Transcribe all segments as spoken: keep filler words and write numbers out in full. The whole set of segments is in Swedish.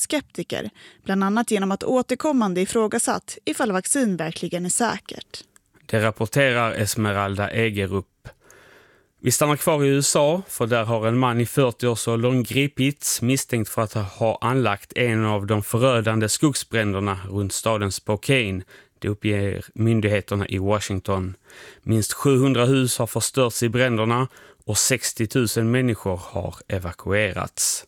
vaccinskeptiker, bland annat genom att återkommande ifrågasatt ifall vaccin verkligen är säkert. Det rapporterar Esmeralda Egerup. Vi stannar kvar i U S A, för där har en man i fyrtio-årsåldern gripits misstänkt för att ha anlagt en av de förödande skogsbränderna runt staden Spokane. Det uppger myndigheterna i Washington. Minst sjuhundra hus har förstörts i bränderna och sextio tusen människor har evakuerats.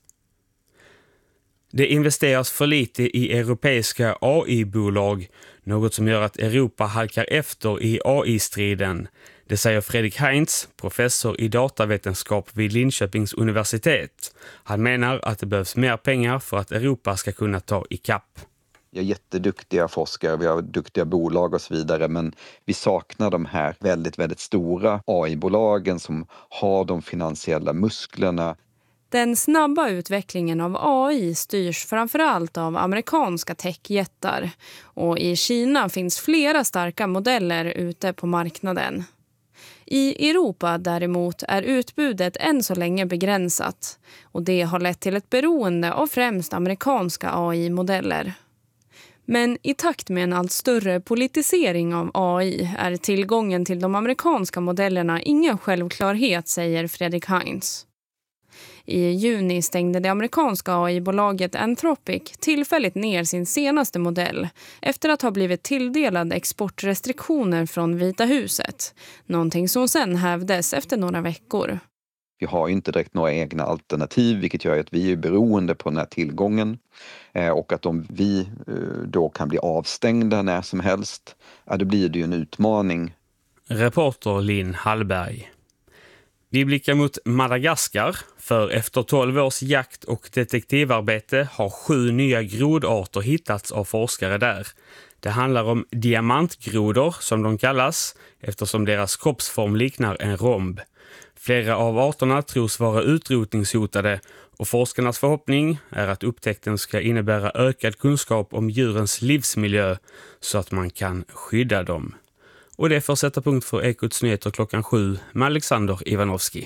Det investeras för lite i europeiska A I-bolag, något som gör att Europa halkar efter i A I-striden. Det säger Fredrik Heinz, professor i datavetenskap vid Linköpings universitet. Han menar att det behövs mer pengar för att Europa ska kunna ta ikapp. Vi har jätteduktiga forskare, vi har duktiga bolag och så vidare, men vi saknar de här väldigt, väldigt stora A I-bolagen som har de finansiella musklerna. Den snabba utvecklingen av A I styrs framförallt av amerikanska techjättar, och i Kina finns flera starka modeller ute på marknaden. I Europa däremot är utbudet än så länge begränsat, och det har lett till ett beroende av främst amerikanska A I-modeller. Men i takt med en allt större politisering av A I är tillgången till de amerikanska modellerna ingen självklarhet, säger Fredrik Heinz. I juni stängde det amerikanska A I-bolaget Anthropic tillfälligt ner sin senaste modell efter att ha blivit tilldelad exportrestriktioner från Vita huset. Någonting som sen hävdes efter några veckor. Vi har ju inte direkt några egna alternativ, vilket gör att vi är beroende på den här tillgången. Och att om vi då kan bli avstängda när som helst, ja, då blir det ju en utmaning. Reporter Linn Hallberg. Vi blickar mot Madagaskar, för efter tolv års jakt- och detektivarbete har sju nya grodarter hittats av forskare där. Det handlar om diamantgrodor som de kallas, eftersom deras kroppsform liknar en romb. Flera av arterna tros vara utrotningshotade, och forskarnas förhoppning är att upptäckten ska innebära ökad kunskap om djurens livsmiljö så att man kan skydda dem. Och det får sätta punkt för Ekots nyheter klockan sju med Alexander Ivanovski.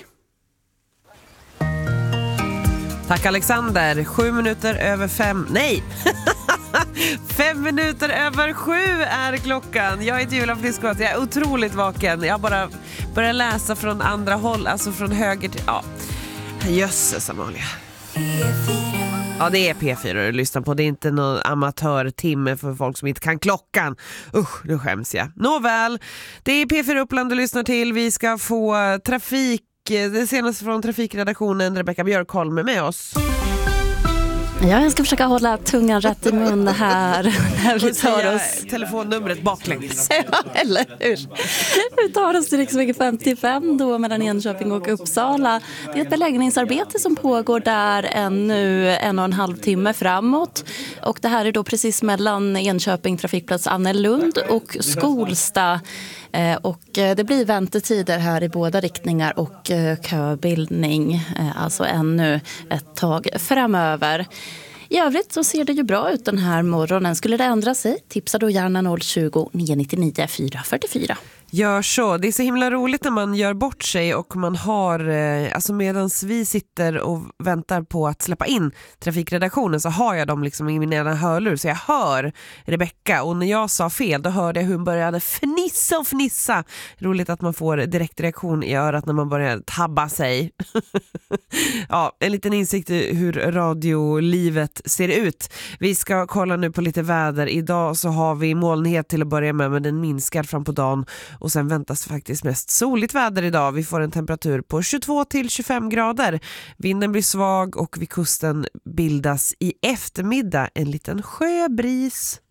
Tack Alexander. Sju minuter över fem. Nej! Fem minuter över sju är klockan. Jag heter Julia Friskås. Jag är otroligt vaken. Jag bara börjar läsa från andra håll. Alltså från höger till... Ja. Jösses, Amalia. Ja, det är P fyra du lyssnar på. Det är inte någon amatörtimme för folk som inte kan klockan. Usch, nu skäms jag. Nåväl, det är P fyra Uppland du lyssnar till. Vi ska få trafik, det senaste från trafikredaktionen. Rebecka Björkholm med oss. Ja, jag ska försöka hålla tungan rätt i mun här när vi tar oss... telefonnumret baklänges. Ja, eller hur? Vi tar oss till riksväg femtiofem då mellan Enköping och Uppsala. Det är ett beläggningsarbete som pågår där ännu en och en halv timme framåt. Och det här är då precis mellan Enköping, trafikplats Annelund och Skolsta. Och det blir väntetider här i båda riktningar och köbildning, alltså ännu ett tag framöver. I övrigt så ser det ju bra ut den här morgonen. Skulle det ändra sig, tipsa då gärna noll tjugo, nio nio fyra fyra fyra. Gör så. Det är så himla roligt när man gör bort sig och man har, eh, alltså medans vi sitter och väntar på att släppa in trafikredaktionen så har jag dem liksom i mina hörlur så jag hör Rebecka, och när jag sa fel då hörde jag hur hon började fnissa och fnissa. Roligt att man får direkt reaktion i örat när man börjar tabba sig. Ja, en liten insikt i hur radiolivet ser ut. Vi ska kolla nu på lite väder. Idag så har vi molnighet till att börja med, men den minskar fram på dagen. Och sen väntas faktiskt mest soligt väder idag. Vi får en temperatur på tjugotvå till tjugofem grader. Vinden blir svag och vid kusten bildas i eftermiddag en liten sjöbris.